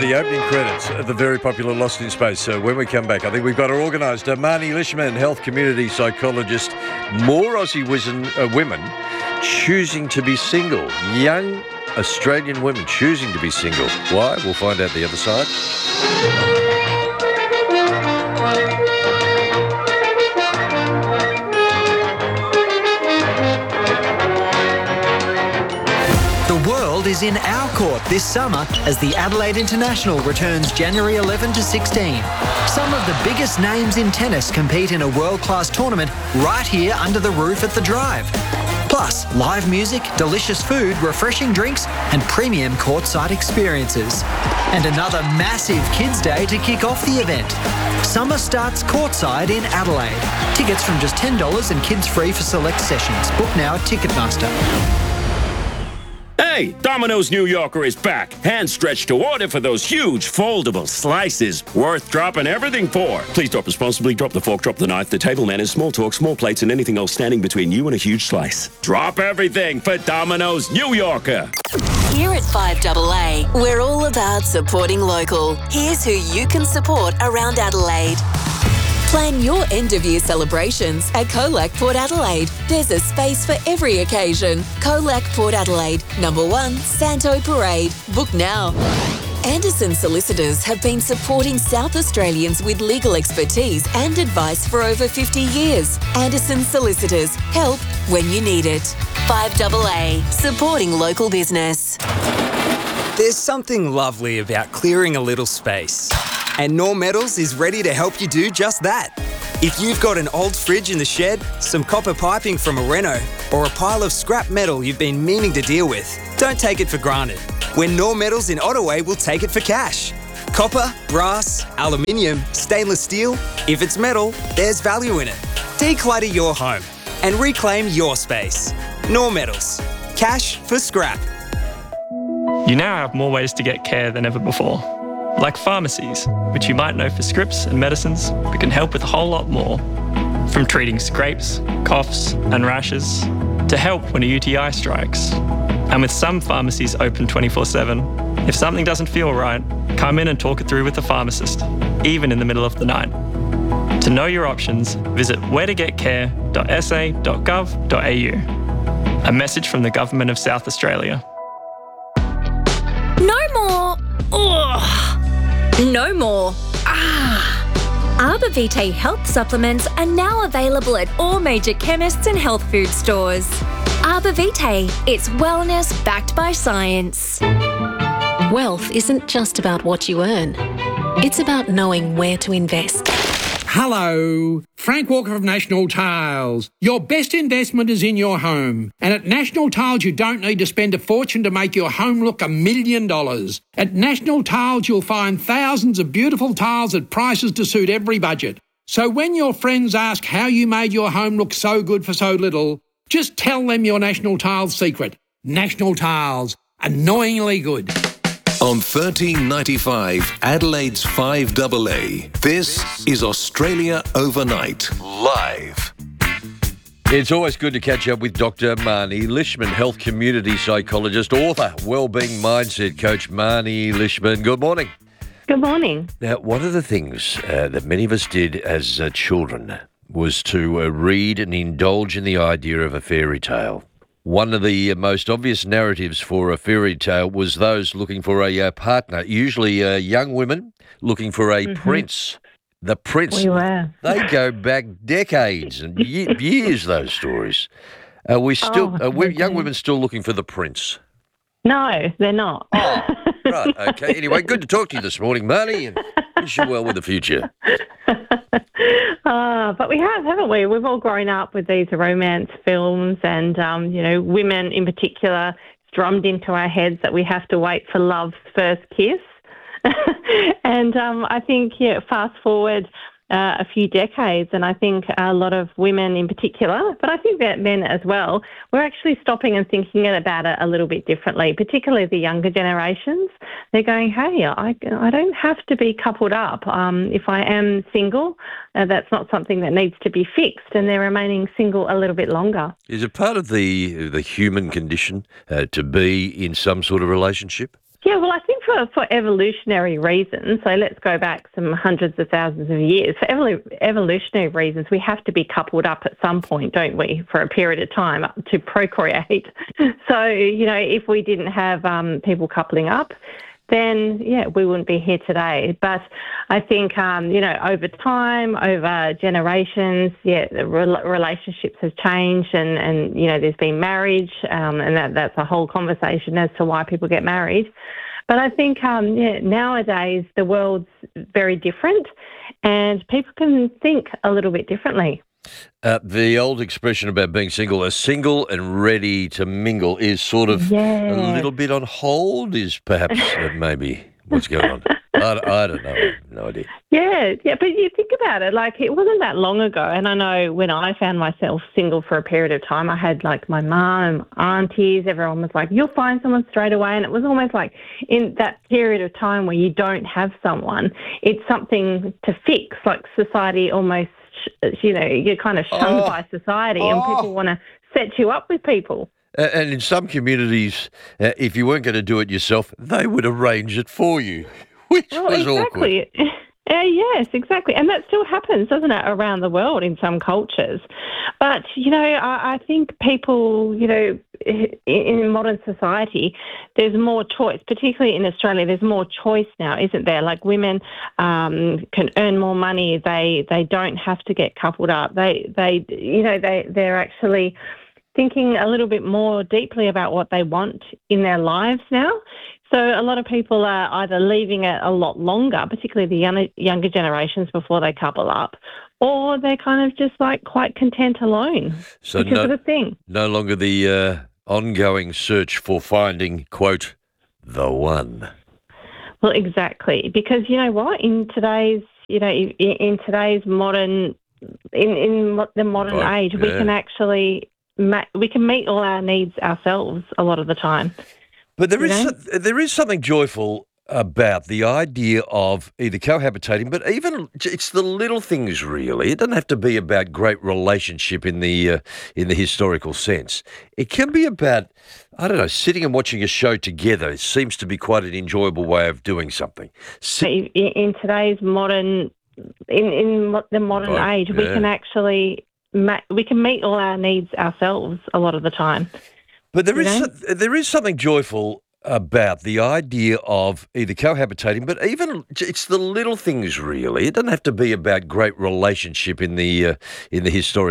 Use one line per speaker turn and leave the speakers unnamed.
the opening credits of the very popular Lost in Space. So when we come back, I think we've got her organised. Marnie Lishman, health community psychologist. More Aussie women choosing to be single. Young Australian women choosing to be single. Why? We'll find out the other side.
The world is in our court this summer as the Adelaide International returns January 11 to 16. Some of the biggest names in tennis compete in a world-class tournament right here under the roof at the Drive. Plus, live music, delicious food, refreshing drinks and premium courtside experiences. And another massive Kids Day to kick off the event. Summer starts courtside in Adelaide. Tickets from just $10 and kids free for select sessions. Book now at Ticketmaster.
Hey, Domino's New Yorker is back. Hand stretched to order for those huge foldable slices. Worth dropping everything for. Please drop responsibly. Drop the fork, drop the knife, the table manners, small talk, small plates, and anything else standing between you and a huge slice. Drop everything for Domino's New Yorker.
Here at 5AA, we're all about supporting local. Here's who you can support around Adelaide. Plan your end-of-year celebrations at Colac Port Adelaide. There's a space for every occasion. Colac Port Adelaide, number 1, Santo Parade. Book now. Anderson Solicitors have been supporting South Australians with legal expertise and advice for over 50 years. Anderson Solicitors, help when you need it. 5AA, supporting local business.
There's something lovely about clearing a little space. And Norm Metals is ready to help you do just that. If you've got an old fridge in the shed, some copper piping from a reno, or a pile of scrap metal you've been meaning to deal with, don't take it for granted. When Norm Metals in Ottaway will take it for cash. Copper, brass, aluminium, stainless steel, if it's metal, there's value in it. Declutter your home and reclaim your space. Norm Metals. Cash for scrap.
You now have more ways to get care than ever before. Like pharmacies, which you might know for scripts and medicines, but can help with a whole lot more. From treating scrapes, coughs and rashes, to help when a UTI strikes. And with some pharmacies open 24/7, if something doesn't feel right, come in and talk it through with the pharmacist, even in the middle of the night. To know your options, visit wheretogetcare.sa.gov.au. A message from the Government of South Australia.
No more. Ugh. No more. Arbor Vitae health supplements are now available at all major chemists and health food stores. Arbor Vitae, it's wellness backed by science.
Wealth isn't just about what you earn. It's about knowing where to invest.
Hello, Frank Walker of National Tiles. Your best investment is in your home. And at National Tiles, you don't need to spend a fortune to make your home look $1 million. At National Tiles, you'll find thousands of beautiful tiles at prices to suit every budget. So when your friends ask how you made your home look so good for so little, just tell them your National Tiles secret. National Tiles, annoyingly good.
On 1395 Adelaide's 5AA, this is Australia Overnight, live.
It's always good to catch up with Dr. Marnie Lishman, health community psychologist, author, wellbeing mindset coach. Marnie Lishman, good morning.
Good morning.
Now, one of the things that many of us did as children was to read and indulge in the idea of a fairy tale. One of the most obvious narratives for a fairy tale was those looking for a partner, usually young women looking for a prince. The prince.
We were.
They go back decades and years, those stories. Are we still, young women still looking for the prince?
No, they're not.
Oh, right, okay. Anyway, good to talk to you this morning, Marnie, and wish you well with the future.
But we have, haven't we? We've all grown up with these romance films and, women in particular, drummed into our heads that we have to wait for love's first kiss. And I think, fast forward a few decades, and I think a lot of women in particular, but I think that men as well, we're actually stopping and thinking about it a little bit differently, particularly the younger generations. They're going, hey, I don't have to be coupled up. If I am single, that's not something that needs to be fixed, and they're remaining single a little bit longer.
Is it part of the human condition to be in some sort of relationship?
Yeah, well, I think for evolutionary reasons, so let's go back some hundreds of thousands of years. For evolutionary reasons, we have to be coupled up at some point, don't we, for a period of time to procreate. So, if we didn't have people coupling up, then, we wouldn't be here today. But I think, over time, over generations, the relationships have changed and there's been marriage and that's a whole conversation as to why people get married. But I think, nowadays the world's very different and people can think a little bit differently.
The old expression about being single and ready to mingle is sort of a little bit on hold, is perhaps maybe what's going on. I don't know. I have no idea.
Yeah, but you think about it, like it wasn't that long ago, and I know when I found myself single for a period of time, I had like my mum, aunties, everyone was like, you'll find someone straight away, and it was almost like in that period of time where you don't have someone, it's something to fix, like society almost, you're kind of shunned by society and people want to set you up with people.
And in some communities, if you weren't going to do it yourself, they would arrange it for you, which was awkward.
Yes, exactly. And that still happens, doesn't it, around the world in some cultures. But, I think people, in modern society, there's more choice, particularly in Australia, there's more choice now, isn't there? Like women can earn more money. They don't have to get coupled up. They're actually thinking a little bit more deeply about what they want in their lives now. So a lot of people are either leaving it a lot longer, particularly the younger generations before they couple up, or they're kind of just like quite content alone because of the thing.
No longer the ongoing search for finding, quote, the one.
Well, exactly, because you know what? In today's, in today's modern, in the modern age, we can actually we can meet all our needs ourselves a lot of the time.
But there is something joyful about the idea of either cohabitating, but even it's the little things really. It doesn't have to be about great relationship in the historical sense. It can be about, I don't know, sitting and watching a show together. It seems to be quite an enjoyable way of doing something.
In today's modern, in the modern age, we can actually we can meet all our needs ourselves a lot of the time.
But there is something joyful about the idea of either cohabitating, but even it's the little things really. It doesn't have to be about great relationship in the historical